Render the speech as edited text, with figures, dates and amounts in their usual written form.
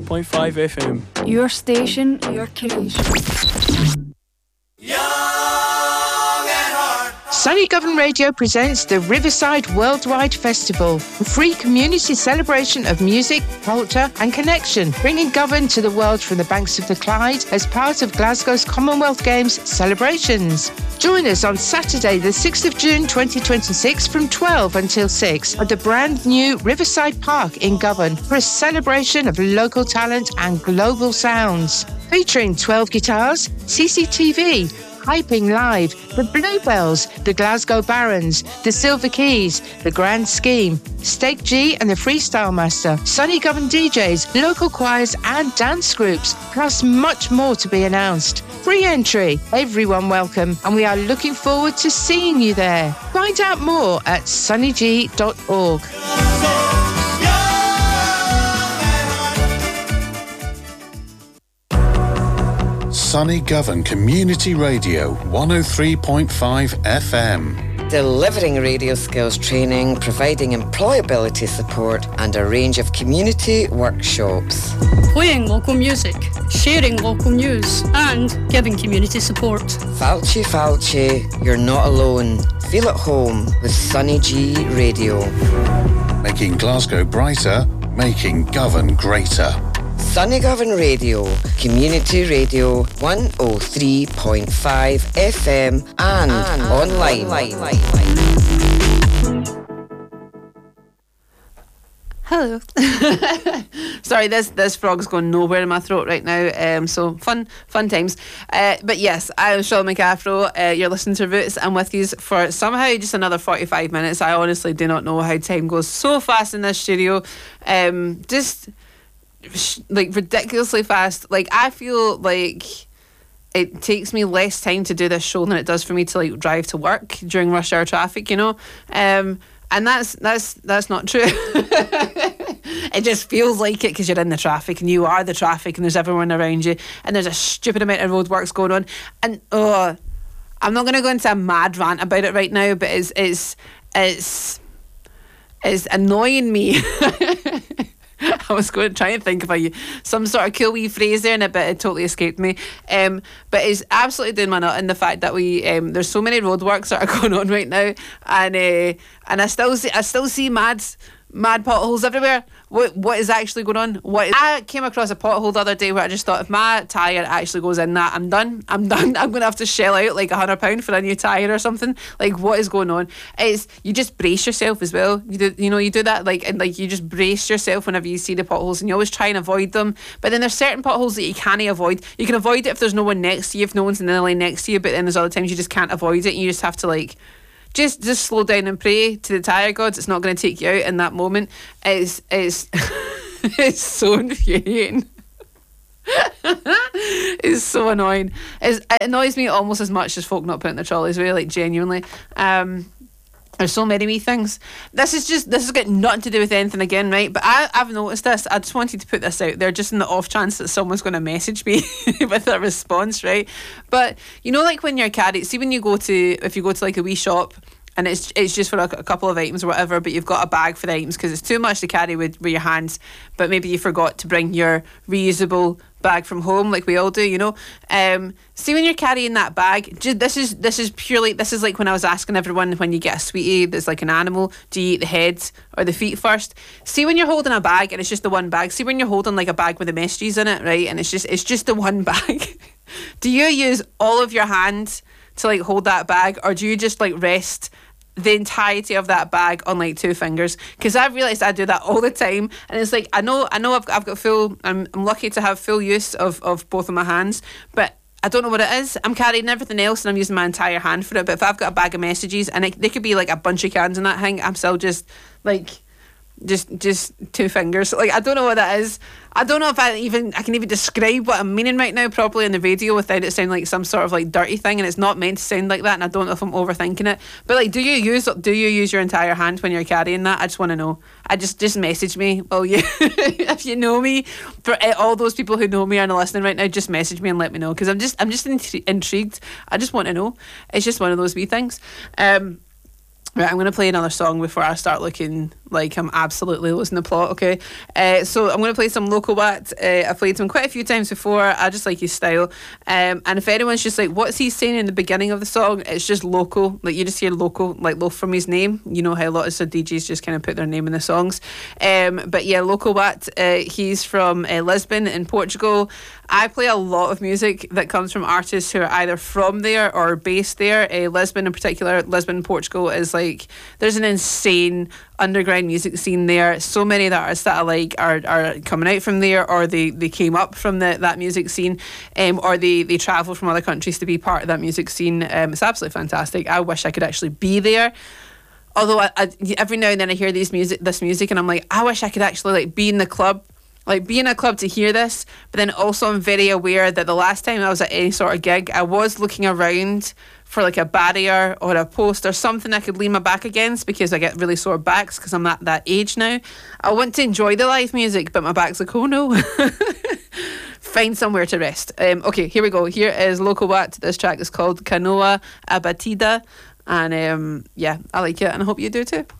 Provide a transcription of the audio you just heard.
103.5 FM. Your station, your creation. Sunny Govan Radio presents the Riverside Worldwide Festival, a free community celebration of music, culture and connection, bringing Govan to the world from the banks of the Clyde as part of Glasgow's Commonwealth Games celebrations. Join us on Saturday the 6th of June 2026 from 12 until 6 at the brand new Riverside Park in Govan for a celebration of local talent and global sounds. Featuring 12 guitars, CCTV, Hyping Live, the Bluebells, the Glasgow Barons, the Silver Keys, the Grand Scheme, Steak G and the Freestyle Master, Sunny Govan DJs, local choirs and dance groups, plus much more to be announced. Free entry, everyone welcome, and we are looking forward to seeing you there. Find out more at sunnyg.org. Sunny Govan Community Radio 103.5 FM. Delivering radio skills training, providing employability support and a range of community workshops. Playing local music, sharing local news and giving community support. Falchi, you're not alone. Feel at home with Sunny G Radio. Making Glasgow brighter, making Govan greater. Sunny Govan Radio, Community Radio 103.5 FM and online. Hello. Sorry, this frog's going nowhere in my throat right now. So fun times. But yes, I'm Shirley McAfro. You're listening to Roots. I'm with you for somehow just another 45 minutes. I honestly do not know how time goes so fast in this studio. Just like ridiculously fast. Like I feel like it takes me less time to do this show than it does for me to like drive to work during rush hour traffic, you know. And that's not true. It just feels like it because you're in the traffic and you are the traffic and there's everyone around you and there's a stupid amount of roadworks going on. And I'm not going to go into a mad rant about it right now, but it's annoying me. I was going to try and think of some sort of cool wee phrase there, but it totally escaped me. But it's absolutely doing my nut in the fact that we there's so many roadworks that are going on right now, and I still see mad potholes everywhere. What is actually going on? I came across a pothole the other day where I just thought if my tyre actually goes in that, I'm done. I'm going to have to shell out like £100 for a new tyre or something. Like, what is going on? It's you just brace yourself as well. You do that and you just brace yourself whenever you see the potholes, and you always try and avoid them. But then there's certain potholes that you can't avoid. You can avoid it if there's no one next to you, if no one's in the lane next to you. But then there's other times you just can't avoid it, and you just have to like. Just slow down and pray to the tyre gods. It's not going to take you out in that moment. It's it's so infuriating. It's so annoying. It annoys me almost as much as folk not putting the trolleys away. Like genuinely. There's so many wee things. This has got nothing to do with anything again, right? But I've noticed this. I just wanted to put this out there just in the off chance that someone's going to message me with a response, right? But you know, like when you're carrying, see when you go to like a wee shop and it's just for a couple of items or whatever, but you've got a bag for the items because it's too much to carry with your hands, but maybe you forgot to bring your reusable bag from home like we all do, you know. See when you're carrying that bag, this is like when I was asking everyone, when you get a sweetie that's like an animal, do you eat the head or the feet first? See when you're holding a bag and it's just the one bag. See when you're holding like a bag with the messages in it, right, and it's just the one bag. Do you use all of your hand to like hold that bag, or do you just like rest the entirety of that bag on like two fingers? Because I've realised I do that all the time, and it's like I know I've got full. I'm lucky to have full use of both of my hands, but I don't know what it is. I'm carrying everything else and I'm using my entire hand for it. But if I've got a bag of messages and there could be like a bunch of cans in that thing, I'm still just like. Just two fingers. Like I don't know what that is. I don't know if I can even describe what I'm meaning right now properly in the radio without it sounding like some sort of like dirty thing, and it's not meant to sound like that, and I don't know if I'm overthinking it. But like, do you use your entire hand when you're carrying that? I just want to know. Just message me. Well, you if you know me, for all those people who know me and are listening right now, just message me and let me know, because I'm just intrigued. I just want to know. It's just one of those wee things. Right, I'm going to play another song before I start looking like I'm absolutely losing the plot, okay? So I'm going to play some Loco Wat. I've played him quite a few times before. I just like his style. And if anyone's just like, what's he saying in the beginning of the song? It's just Loco. Like, you just hear Loco, like Loaf from his name. You know how a lot of DJs just kind of put their name in the songs. But yeah, Loco Wat, he's from Lisbon in Portugal. I play a lot of music that comes from artists who are either from there or based there. Lisbon in particular, Lisbon, Portugal is like, there's an insane underground music scene there. So many of the artists that I like are coming out from there, or they came up from that music scene, or they travel from other countries to be part of that music scene. It's absolutely fantastic. I wish I could actually be there. Although I every now and then I hear this music and I'm like, I wish I could actually like be in the club. Like, be in a club to hear this, but then also I'm very aware that the last time I was at any sort of gig, I was looking around for like a barrier or a post or something I could lean my back against, because I get really sore backs because I'm at that age now. I want to enjoy the live music, but my back's like, oh no. Find somewhere to rest. Okay, here we go. Here is Loco Wat. This track is called Canoa Abatida. And yeah, I like it, and I hope you do too.